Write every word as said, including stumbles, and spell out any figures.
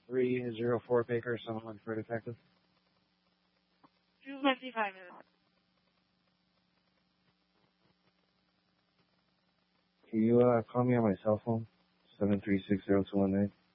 three zero four Baker, someone for a detective. two twenty-five minutes. Can you uh, call me on my cell phone? seven three six zero two one nine.